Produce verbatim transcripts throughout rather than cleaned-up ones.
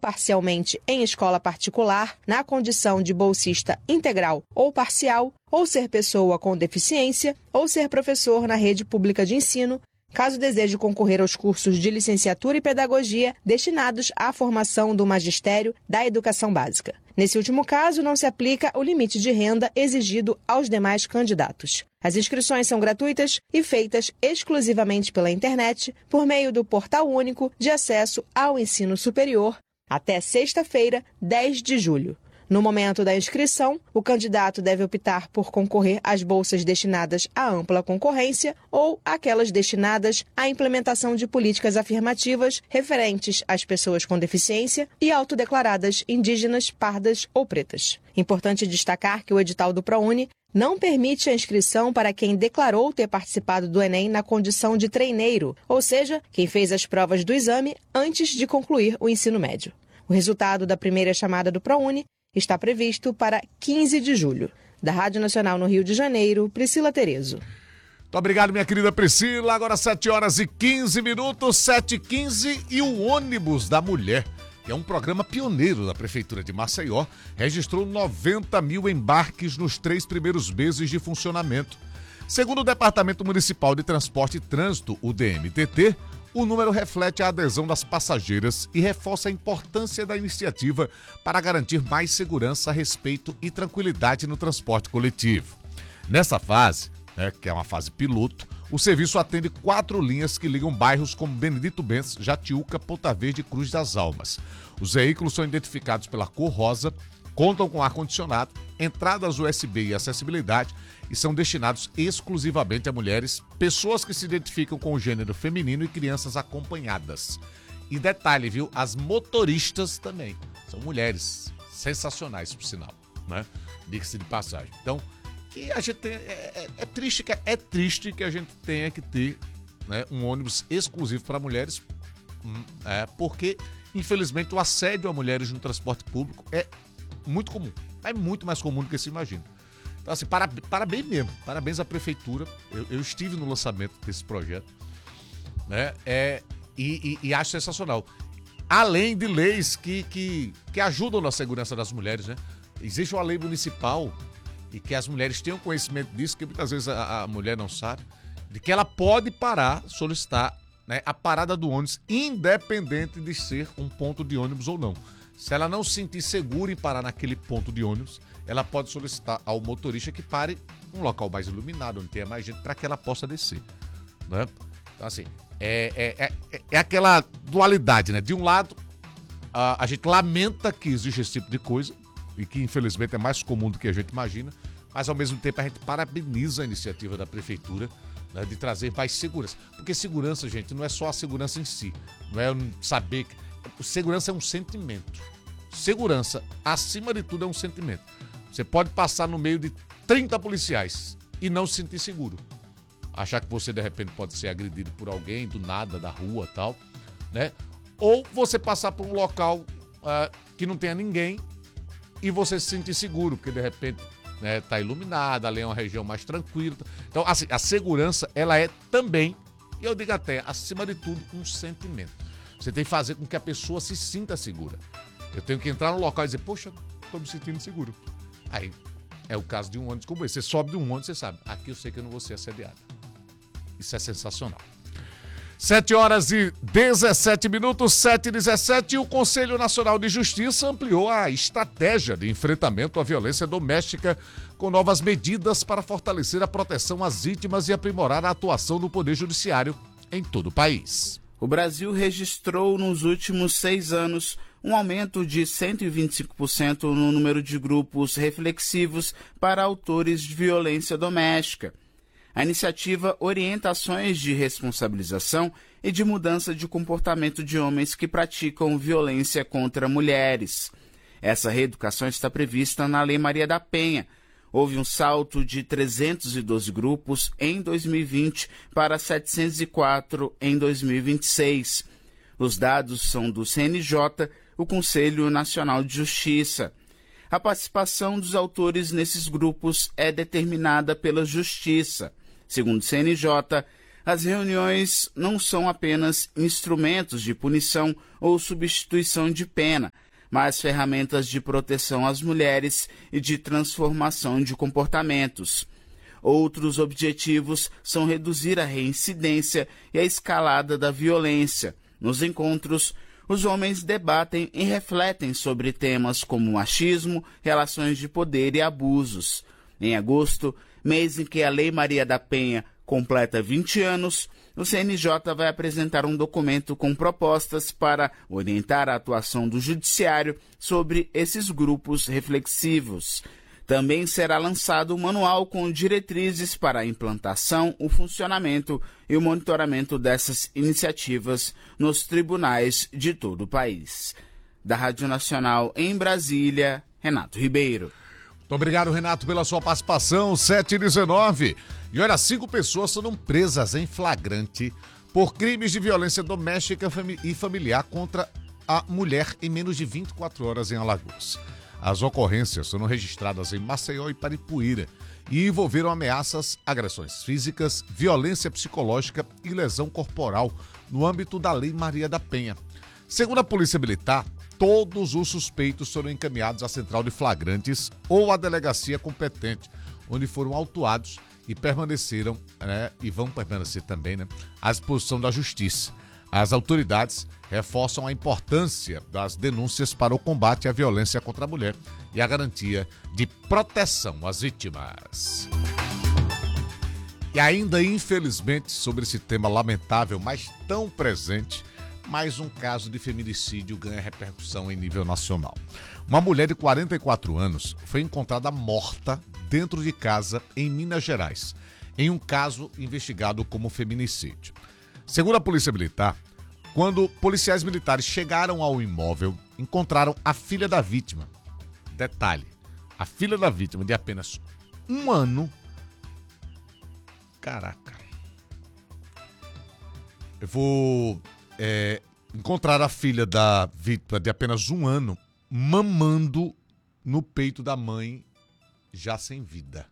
parcialmente em escola particular, na condição de bolsista integral ou parcial, ou ser pessoa com deficiência, ou ser professor na rede pública de ensino, caso deseje concorrer aos cursos de licenciatura e pedagogia destinados à formação do magistério da educação básica. Nesse último caso, não se aplica o limite de renda exigido aos demais candidatos. As inscrições são gratuitas e feitas exclusivamente pela internet, por meio do Portal Único de Acesso ao Ensino Superior, até sexta-feira, dez de julho. No momento da inscrição, o candidato deve optar por concorrer às bolsas destinadas à ampla concorrência ou aquelas destinadas à implementação de políticas afirmativas referentes às pessoas com deficiência e autodeclaradas indígenas, pardas ou pretas. Importante destacar que o edital do ProUni não permite a inscrição para quem declarou ter participado do Enem na condição de treineiro, ou seja, quem fez as provas do exame antes de concluir o ensino médio. O resultado da primeira chamada do ProUni está previsto para quinze de julho. Da Rádio Nacional no Rio de Janeiro, Priscila Terezo. Muito obrigado, minha querida Priscila. Agora sete horas e quinze minutos, sete e quinze, e o ônibus da mulher, que é um programa pioneiro da Prefeitura de Maceió, registrou noventa mil embarques nos três primeiros meses de funcionamento. Segundo o Departamento Municipal de Transporte e Trânsito, o D M T T, o número reflete a adesão das passageiras e reforça a importância da iniciativa para garantir mais segurança, respeito e tranquilidade no transporte coletivo. Nessa fase, né, que é uma fase piloto, o serviço atende quatro linhas que ligam bairros como Benedito Bentes, Jatiuca, Ponta Verde e Cruz das Almas. Os veículos são identificados pela cor rosa, contam com ar-condicionado, entradas U S B e acessibilidade e são destinados exclusivamente a mulheres, pessoas que se identificam com o gênero feminino e crianças acompanhadas. E detalhe, viu? As motoristas também são mulheres sensacionais, por sinal, né? Diga-se de passagem. Então, que a gente tem, é, é, é, triste que, é triste que a gente tenha que ter, né, um ônibus exclusivo para mulheres, é, porque, infelizmente, o assédio a mulheres no transporte público é muito comum. É muito mais comum do que se imagina. Então, assim, para, parabéns mesmo. Parabéns à Prefeitura. Eu, eu estive no lançamento desse projeto, né? É, e, e, e acho sensacional. Além de leis que, que, que ajudam na segurança das mulheres, né? Existe uma lei municipal e que as mulheres tenham conhecimento disso, que muitas vezes a, a mulher não sabe, de que ela pode parar, solicitar, né, a parada do ônibus, independente de ser um ponto de ônibus ou não. Se ela não se sentir segura em parar naquele ponto de ônibus, ela pode solicitar ao motorista que pare um local mais iluminado, onde tenha mais gente, para que ela possa descer, né? Então, assim, é, é, é, é aquela dualidade, né? De um lado, a, a gente lamenta que existe esse tipo de coisa, e que infelizmente é mais comum do que a gente imagina, mas ao mesmo tempo a gente parabeniza a iniciativa da Prefeitura, né, de trazer mais segurança. Porque segurança, gente, não é só a segurança em si, não é saber que... Segurança é um sentimento. Segurança, acima de tudo, é um sentimento. Você pode passar no meio de trinta policiais e não se sentir seguro. Achar que você, de repente, pode ser agredido por alguém, do nada, da rua e tal, né? Ou você passar por um local uh, que não tenha ninguém e você se sentir seguro, porque, de repente, né, tá iluminada, ali é uma região mais tranquila. Então, assim, a segurança, ela é também, e eu digo até, acima de tudo, um sentimento. Você tem que fazer com que a pessoa se sinta segura. Eu tenho que entrar no local e dizer, poxa, estou me sentindo seguro. Aí, é o caso de um ônibus como esse. Você sobe de um ônibus, você sabe, aqui eu sei que eu não vou ser assediado. Isso é sensacional. sete horas e dezessete minutos, sete e dezessete, e o Conselho Nacional de Justiça ampliou a estratégia de enfrentamento à violência doméstica com novas medidas para fortalecer a proteção às vítimas e aprimorar a atuação do Poder Judiciário em todo o país. O Brasil registrou nos últimos seis anos um aumento de cento e vinte e cinco por cento no número de grupos reflexivos para autores de violência doméstica. A iniciativa orienta ações de responsabilização e de mudança de comportamento de homens que praticam violência contra mulheres. Essa reeducação está prevista na Lei Maria da Penha. Houve um salto de trezentos e doze grupos em dois mil e vinte para setecentos e quatro em dois mil e vinte e seis. Os dados são do C N J, o Conselho Nacional de Justiça. A participação dos autores nesses grupos é determinada pela Justiça. Segundo o C N J, As reuniões não são apenas instrumentos de punição ou substituição de pena, mas ferramentas de proteção às mulheres e de transformação de comportamentos. Outros objetivos são reduzir a reincidência e a escalada da violência. Nos encontros, os homens debatem e refletem sobre temas como machismo, relações de poder e abusos. Em agosto, mês em que a Lei Maria da Penha completa vinte anos, o C N J vai apresentar um documento com propostas para orientar a atuação do judiciário sobre esses grupos reflexivos. Também será lançado um manual com diretrizes para a implantação, o funcionamento e o monitoramento dessas iniciativas nos tribunais de todo o país. Da Rádio Nacional em Brasília, Renato Ribeiro. Muito obrigado, Renato, pela sua participação. sete e dezenove. E olha, cinco pessoas foram presas em flagrante por crimes de violência doméstica e familiar contra a mulher em menos de vinte e quatro horas em Alagoas. As ocorrências foram registradas em Maceió e Paripuíra e envolveram ameaças, agressões físicas, violência psicológica e lesão corporal no âmbito da Lei Maria da Penha. Segundo a Polícia Militar, todos os suspeitos foram encaminhados à central de flagrantes ou à delegacia competente, onde foram autuados e permaneceram, né, e vão permanecer também, né, à disposição da Justiça. As autoridades reforçam a importância das denúncias para o combate à violência contra a mulher e a garantia de proteção às vítimas. E ainda, infelizmente, sobre esse tema lamentável, mas tão presente, mais um caso de feminicídio ganha repercussão em nível nacional. Uma mulher de quarenta e quatro anos foi encontrada morta dentro de casa em Minas Gerais, em um caso investigado como feminicídio. Segundo a Polícia Militar, quando policiais militares chegaram ao imóvel, encontraram a filha da vítima. Detalhe, a filha da vítima de apenas um ano. Caraca. Eu vou é, encontrar a filha da vítima de apenas um ano mamando no peito da mãe, já sem vida.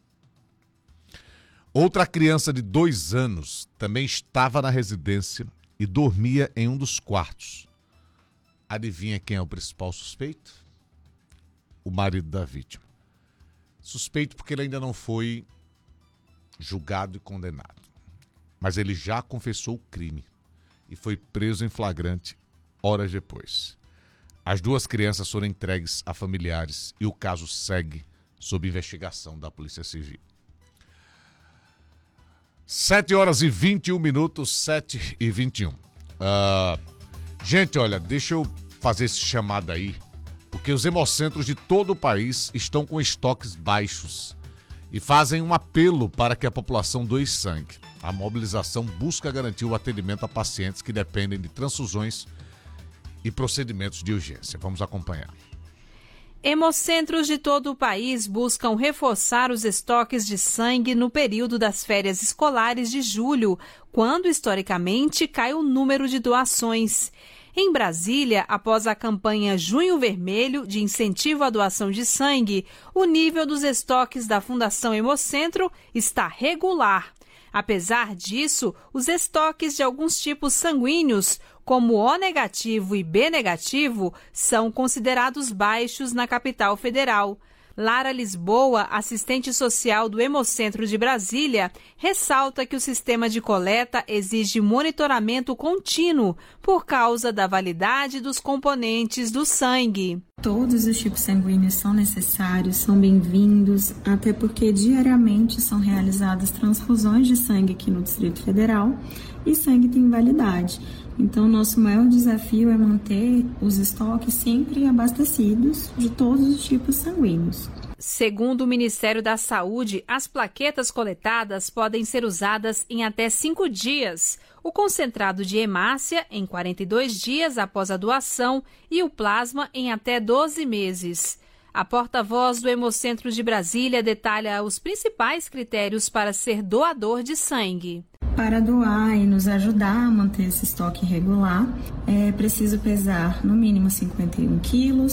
Outra criança de dois anos também estava na residência e dormia em um dos quartos. Adivinha quem é o principal suspeito? O marido da vítima. Suspeito porque ele ainda não foi julgado e condenado. Mas ele já confessou o crime e foi preso em flagrante horas depois. As duas crianças foram entregues a familiares e o caso segue sob investigação da Polícia Civil. sete horas e vinte e um minutos, sete e vinte e um. Uh, gente, olha, deixa eu fazer esse chamado aí, porque os hemocentros de todo o país estão com estoques baixos e fazem um apelo para que a população doe sangue. A mobilização busca garantir o atendimento a pacientes que dependem de transfusões e procedimentos de urgência. Vamos acompanhar. Hemocentros de todo o país buscam reforçar os estoques de sangue no período das férias escolares de julho, quando, historicamente, cai o número de doações. Em Brasília, após a campanha Junho Vermelho de incentivo à doação de sangue, o nível dos estoques da Fundação Hemocentro está regular. Apesar disso, os estoques de alguns tipos sanguíneos, como O negativo e B negativo, são considerados baixos na capital federal. Lara Lisboa, assistente social do Hemocentro de Brasília, ressalta que o sistema de coleta exige monitoramento contínuo por causa da validade dos componentes do sangue. Todos os tipos sanguíneos são necessários, são bem-vindos, até porque diariamente são realizadas transfusões de sangue aqui no Distrito Federal e sangue tem validade. Então, nosso maior desafio é manter os estoques sempre abastecidos de todos os tipos sanguíneos. Segundo o Ministério da Saúde, as plaquetas coletadas podem ser usadas em até cinco dias, o concentrado de hemácia em quarenta e dois dias após a doação e o plasma em até doze meses. A porta-voz do Hemocentro de Brasília detalha os principais critérios para ser doador de sangue. Para doar e nos ajudar a manter esse estoque regular, é preciso pesar no mínimo cinquenta e um quilos,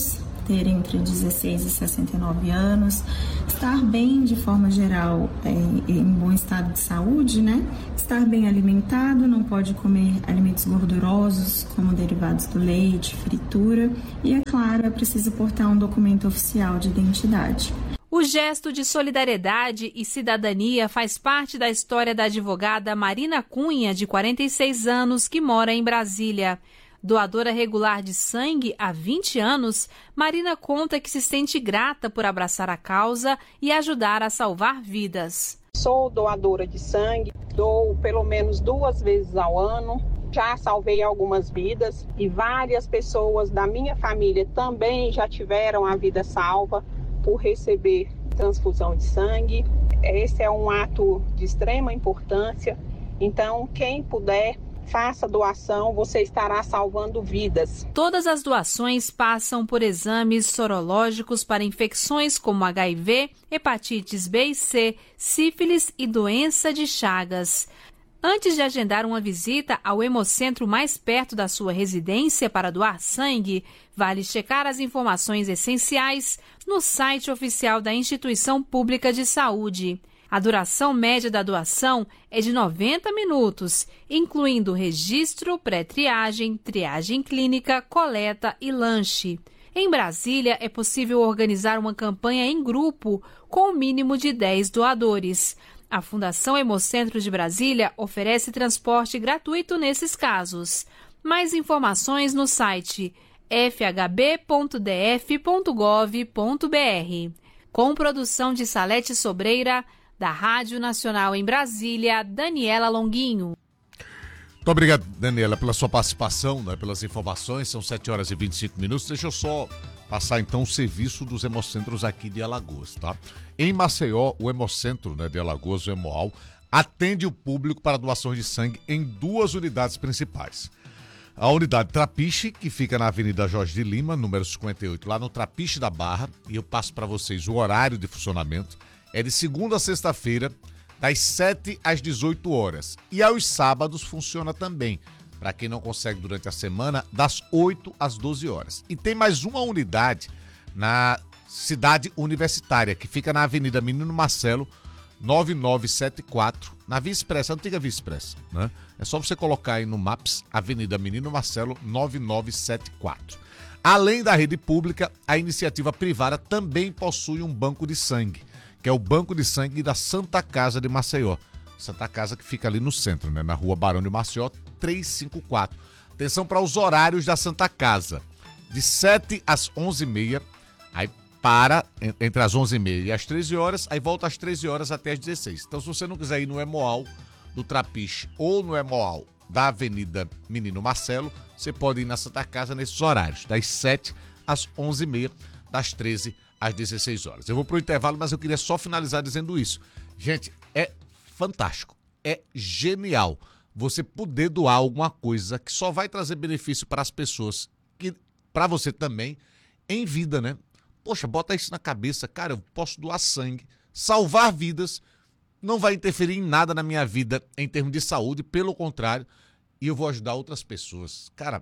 ter entre dezesseis e sessenta e nove anos, estar bem de forma geral, é, em bom estado de saúde, né? Estar bem alimentado, não pode comer alimentos gordurosos como derivados do leite, fritura e, é claro, é preciso portar um documento oficial de identidade. O gesto de solidariedade e cidadania faz parte da história da advogada Marina Cunha, de quarenta e seis anos, que mora em Brasília. Doadora regular de sangue há vinte anos, Marina conta que se sente grata por abraçar a causa e ajudar a salvar vidas. Sou doadora de sangue, dou pelo menos duas vezes ao ano. Já salvei algumas vidas e várias pessoas da minha família também já tiveram a vida salva por receber transfusão de sangue. Esse é um ato de extrema importância, então quem puder, faça doação, você estará salvando vidas. Todas as doações passam por exames sorológicos para infecções como H I V, hepatites B e C, sífilis e doença de Chagas. Antes de agendar uma visita ao hemocentro mais perto da sua residência para doar sangue, vale checar as informações essenciais no site oficial da Instituição Pública de Saúde. A duração média da doação é de noventa minutos, incluindo registro, pré-triagem, triagem clínica, coleta e lanche. Em Brasília, é possível organizar uma campanha em grupo com o mínimo de dez doadores. A Fundação Hemocentro de Brasília oferece transporte gratuito nesses casos. Mais informações no site f h b ponto d f ponto gov ponto b r. Com produção de Salete Sobreira, da Rádio Nacional em Brasília, Daniela Longuinho. Muito obrigado, Daniela, pela sua participação, né, pelas informações. São sete horas e vinte e cinco minutos. Deixa eu só passar, então, o serviço dos hemocentros aqui de Alagoas, tá? Em Maceió, o hemocentro, né, de Alagoas, o Hemoal, atende o público para doações de sangue em duas unidades principais. A unidade Trapiche, que fica na Avenida Jorge de Lima, número cinquenta e oito, lá no Trapiche da Barra, e eu passo para vocês o horário de funcionamento. É de segunda a sexta-feira, das sete às dezoito horas. E aos sábados funciona também, para quem não consegue durante a semana, das oito às doze horas. E tem mais uma unidade na Cidade Universitária, que fica na Avenida Menino Marcelo, nove nove sete quatro, na Via Expressa, a antiga Via Expressa, né? É só você colocar aí no Maps, Avenida Menino Marcelo, nove nove sete quatro. Além da rede pública, a iniciativa privada também possui um banco de sangue, que é o Banco de Sangue da Santa Casa de Maceió. Santa Casa que fica ali no centro, né? Na Rua Barão de Maceió, trezentos e cinquenta e quatro. Atenção para os horários da Santa Casa. De sete às onze e meia, aí para entre as onze e meia e as treze horas, aí volta às treze horas até às dezesseis. Então, se você não quiser ir no Hemoal do Trapiche ou no Hemoal da Avenida Menino Marcelo, você pode ir na Santa Casa nesses horários, das sete às onze e meia, das treze às dezesseis horas. Eu vou pro intervalo, mas eu queria só finalizar dizendo isso. Gente, é fantástico, é genial você poder doar alguma coisa que só vai trazer benefício para as pessoas, que para você também, em vida, né? Poxa, bota isso na cabeça, cara, eu posso doar sangue, salvar vidas, não vai interferir em nada na minha vida em termos de saúde, pelo contrário, e eu vou ajudar outras pessoas. Cara,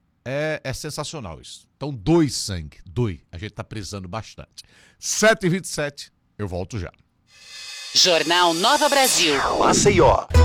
é, é sensacional isso. Então, doe sangue, doe, a gente tá precisando bastante. sete e vinte e sete, eu volto já. Jornal Nova Brasil. Maceió.